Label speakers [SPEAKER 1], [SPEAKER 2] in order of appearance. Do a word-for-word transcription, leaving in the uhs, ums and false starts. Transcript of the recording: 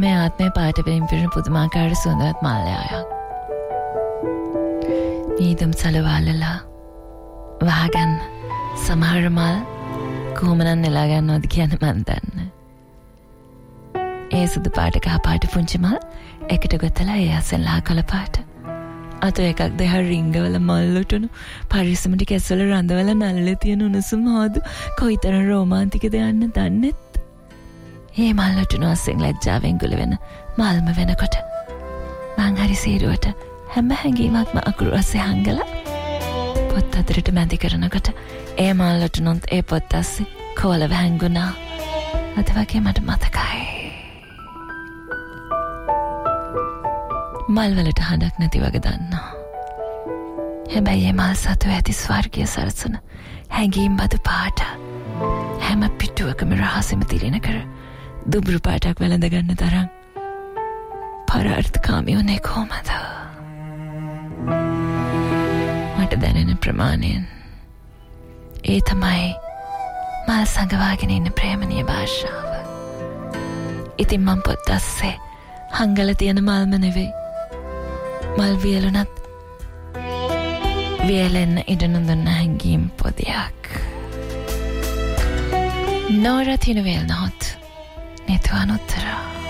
[SPEAKER 1] මේ ආත්මේ පාට වෙමින් පිරෙන පුදුමාකාර සුවඳවත් මාලයාවක්. නීදම් සලවාලලා වහගන්න සමහර මල් කොහොමනම් නෙලා ගන්නවද කියන මන් දන්නේ. ඒ සුදු පාට කහ පාට පුංචි මල් එකට ගොතලා ඒ අසෙන් ලා කළ පාට. අත එකක් දෙහ රිංගවල මල්ලුටුණු පරිස්සමට කැස්සවල රඳවල නල්ලේ තියෙන උණුසුම හොදු කොයිතරම් රොමාන්ටිකද යන්න දන්නෙත්. මේ මල්ලුටුණු අසෙන් ලැජ්ජාවෙන් ගුල වෙන මල්ම වෙනකොට මං හරි සීරුවට හැම හැඟීමක්ම අකුරු අස්සේ හංගලා පොත් අතරට මැදි කරනකොට ඒ මල්ලුටුණුත් ඒ පොත් අස්සේ කෝලව හැංගුණා. අද වගේ මට මතකයි. මල් වලට හඬක් නැති වගේ දන්නවා. හැබැයි ඒ මල් සතු ඇති ස්වර්ගීය සරසන හැඟීම් බදු පාට හැම පිටුවකම රහසෙම තිරෙන කර දුබුරු පාටක් වැළඳ ගන්න තරම් පරාර්ථකාමී වුණේ කොහමද? මට දැනෙන ප්‍රමාණයෙන් ඒ තමයි මල් සංගවාගෙන ඉන්න ප්‍රේමණීය භාෂාව. ඉතින් මම පොත් අස්සේ හංගල තියෙන මල්ම නෙවෙයි මල් වියලුණත් වියලෙන්න ඉඩ නොදුන්න හැඟීම් පොදියක්. නෝරා තිනුවේල් නොත් නිතුවන් උත්තර